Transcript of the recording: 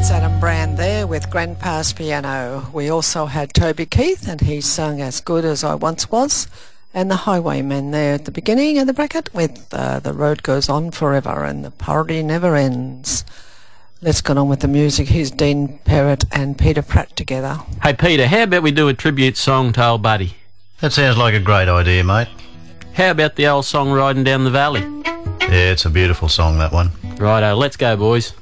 Adam Brand there with Grandpa's Piano. We also had Toby Keith, and he sung As Good As I Once Was, and the Highwaymen there at the beginning of the bracket with The Road Goes On Forever and The Party Never Ends. Let's get on with the music. Here's Dean Perrott and Peter Pratt together. Hey Peter, how about we do a tribute song to old Buddy? That sounds like a great idea, mate. How about the old song Riding Down the Valley? Yeah, it's a beautiful song, that one. Righto, let's go, boys.